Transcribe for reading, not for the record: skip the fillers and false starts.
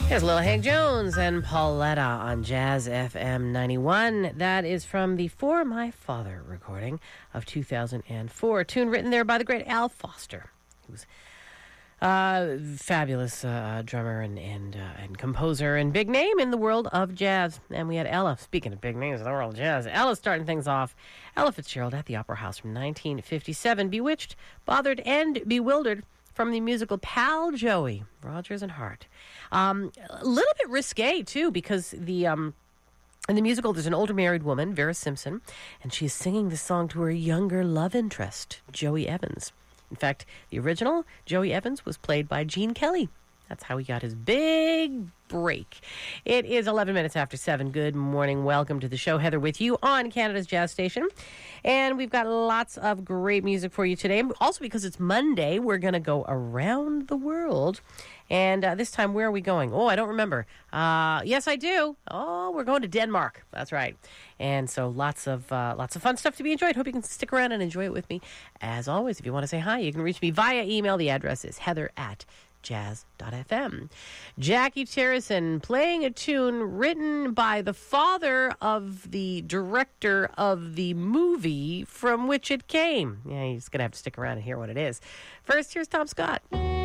Here's Lil Hank Jones and Pauletta on Jazz FM 91. That is from the For My Father recording of 2004. A tune written there by the great Al Foster, who's fabulous drummer and composer and big name in the world of jazz. And we had Ella, speaking of big names in the world of jazz, Ella starting things off. Ella Fitzgerald at the Opera House from 1957. Bewitched, Bothered, and Bewildered from the musical Pal Joey, Rodgers and Hart. A little bit risque, too, because in the musical, there's an older married woman, Vera Simpson, and she's singing this song to her younger love interest, Joey Evans. In fact, the original, Joey Evans, was played by Gene Kelly. That's how he got his big break. It is 11 minutes after 7. Good morning. Welcome to the show. Heather with you on Canada's Jazz Station. And we've got lots of great music for you today. Also, because it's Monday, we're going to go around the world. And this time, where are we going? Oh, I don't remember. Yes, I do. Oh, we're going to Denmark. That's right. And so lots of fun stuff to be enjoyed. Hope you can stick around and enjoy it with me. As always, if you want to say hi, you can reach me via email. The address is heather@jazz.fm. Jackie Terrison playing a tune written by the father of the director of the movie from which it came. Yeah, you're just going to have to stick around and hear what it is. First, here's Tom Scott.